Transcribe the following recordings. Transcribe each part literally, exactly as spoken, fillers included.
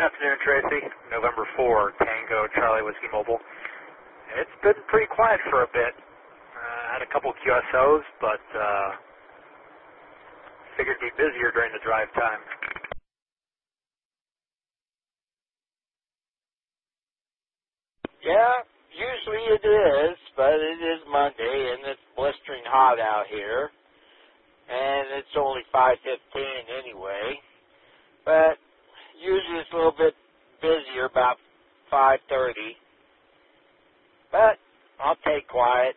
Afternoon, Tracy. November fourth, Tango Charlie Whiskey Mobile. It's been pretty quiet for a bit. Uh, had a couple Q S Os, but uh, figured it'd be busier during the drive time. Yeah, usually it is, but it is Monday and it's blistering hot out here, and it's only five fifteen anyway. But usually it's a little bit busier about five thirty. But I'll take quiet.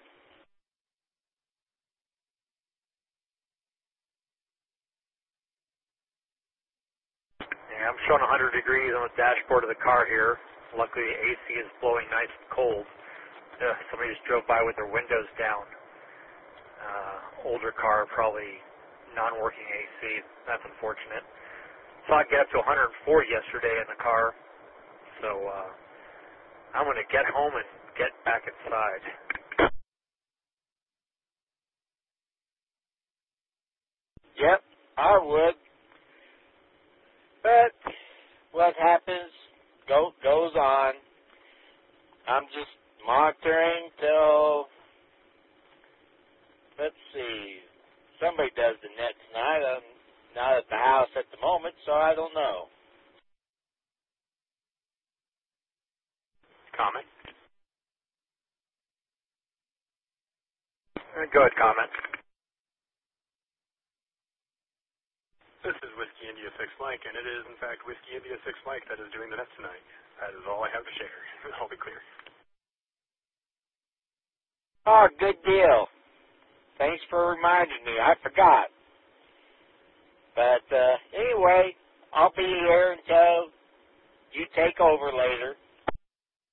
Yeah, I'm showing one hundred degrees on the dashboard of the car here. Luckily, the A C is blowing nice and cold. Uh, somebody just drove by with their windows down. Uh, older car, probably non-working A C. That's unfortunate. Saw it get up to one hundred four yesterday in the car. So uh, I'm going to get home and get back inside. Yep, I would. But what happens go, goes on. I'm just monitoring till, let's see, somebody does the net tonight. I'm not at the house at the moment, so I don't know. Comment? Uh, Go ahead, comment. This is Whiskey India six Mike, and it is, in fact, Whiskey India six Mike that is doing the net tonight. That is all I have to share. I'll be clear. Oh, good deal. Thanks for reminding me. I forgot. But uh, anyway, I'll be here until you take over later.